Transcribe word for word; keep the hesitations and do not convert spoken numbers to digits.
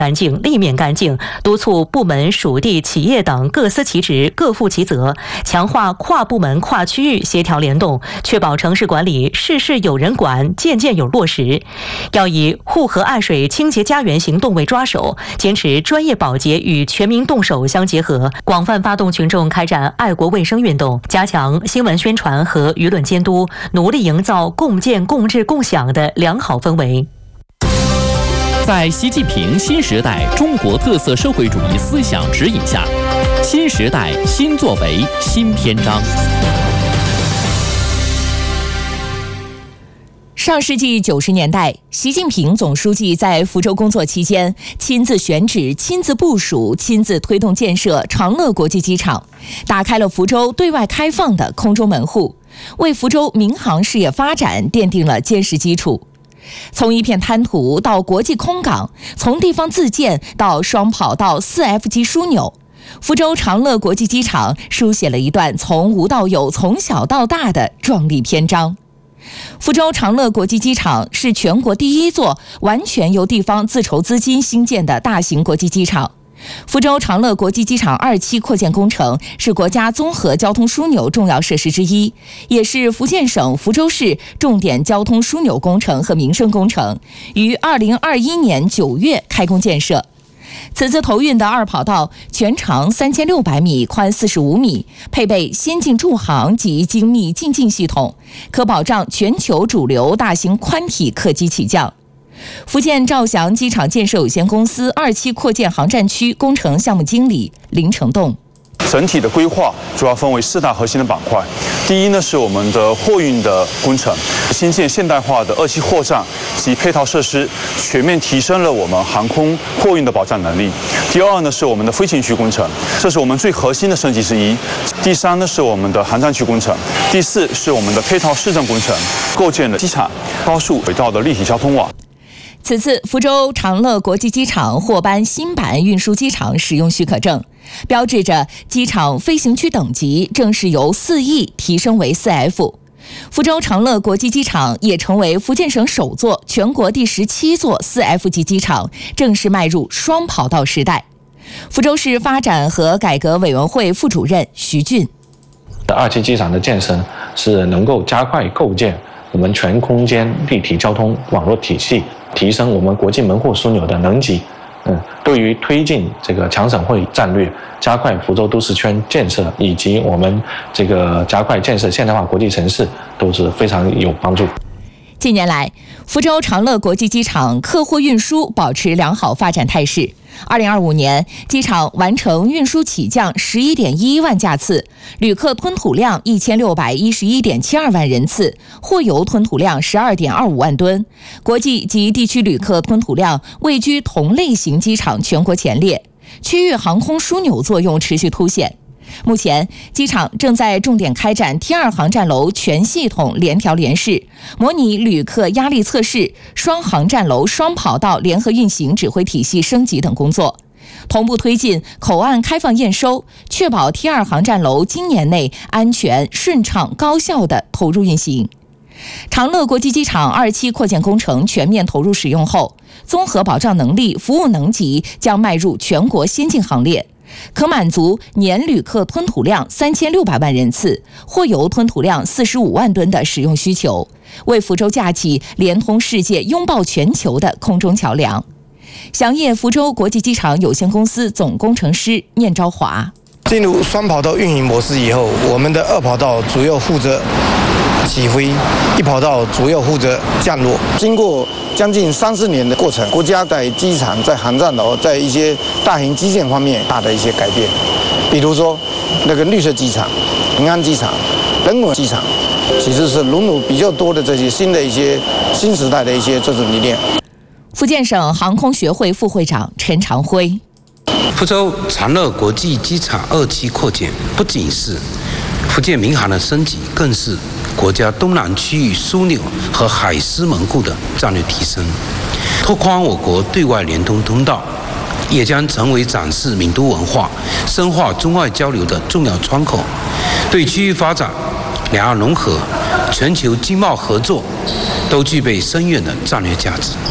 干净、立面干净，督促部门、属地、企业等各司其职、各负其责，强化跨部门、跨区域协调联动，确保城市管理事事有人管、件件有落实。要以护河爱水、清洁家园行动为抓手，坚持专业保洁与全民动手相结合，广泛发动群众开展爱国卫生运动，加强新闻宣传和舆论监督，努力营造共建、共治、共享的良好氛围。 在习近平新时代中国特色社会主义思想指引下，新时代新作为新篇章。 上世纪九十年代，习近平总书记在福州工作期间，亲自选址、亲自部署、亲自推动建设长乐国际机场，打开了福州对外开放的空中门户，为福州民航事业发展奠定了坚实基础。从一片滩涂到国际空港，从地方自建到双跑道 四 F 级枢纽，福州长乐国际机场书写了一段从无到有、从小到大的壮丽篇章。福州长乐国际机场是全国第一座完全由地方自筹资金兴建的大型国际机场。福州长乐国际机场二期扩建工程是国家综合交通枢纽重要设施之一，也是福建省福州市重点交通枢纽工程和民生工程，于二零二一年九月开工建设。此次投运的二跑道全长三千六百米，宽四十五米，配备先进驻航及精密进境系统，可保障全球主流大型宽体客机起降。福建兆祥机场建设有限公司二期扩建航站区工程项目经理林成栋。 整体的规划主要分为四大核心的板块。第一呢是我们的货运的工程，新建现代化的二期货站及配套设施，全面提升了我们航空货运的保障能力。第二呢是我们的飞行区工程，这是我们最核心的升级之一。第三呢是我们的航站区工程。第四是我们的配套市政工程，构建了机场、高速轨道的立体交通网。 此次福州长乐国际机场获颁新版运输机场使用许可证，标志着机场飞行区等级正式由四 E 提升为四 F。福州长乐国际机场也成为福建省首座、全国第十七座四 F 级机场，正式迈入双跑道时代。福州市发展和改革委员会副主任徐俊： 二期机场的建设是能够加快构建我们全空间立体交通网络体系，提升我们国际门户枢纽的能级。嗯，对于推进这个强省会战略、加快福州都市圈建设以及我们这个加快建设现代化国际城市都是非常有帮助。 近年来，福州长乐国际机场客货运输保持良好发展态势。二零二五年，机场完成运输起降十一点一一万架次，旅客吞吐量一千六百一十一点七二万人次，货邮吞吐量十二点二五万吨，国际及地区旅客吞吐量位居同类型机场全国前列，区域航空枢纽作用持续凸显。目前，机场正在重点开展 T 二 航站楼全系统联调联试，模拟旅客压力测试、双航站楼双跑道联合运行指挥体系升级等工作，同步推进口岸开放验收，确保 T 二 航站楼今年内安全、顺畅、高效地投入运行。长乐国际机场二期扩建工程全面投入使用后，综合保障能力、服务能级将迈入全国先进行列，可满足年旅客吞吐量三千六百万人次、货邮吞吐量四十五万吨的使用需求，为福州架起连通世界、拥抱全球的空中桥梁。祥业福州国际机场有限公司总工程师念昭华： 进入双跑道运营模式以后，我们的二跑道主要负责起飞，一跑道主要负责降落。经过将近三四年的过程，国家在机场、在航站楼、在一些大型基建方面大的一些改变，比如说那个绿色机场、平安机场、人文机场，其实是融入比较多的这些新的一些新时代的一些这种理念。 福建省航空学会副会长陈长辉： 福州长乐国际机场二期扩建不仅是福建民航的升级，更是国家东南区域枢纽和海师门户的战略提升，拓宽我国对外联通通道，也将成为展示闽都文化、深化中外交流的重要窗口，对区域发展、两岸融合、全球经贸合作都具备深远的战略价值。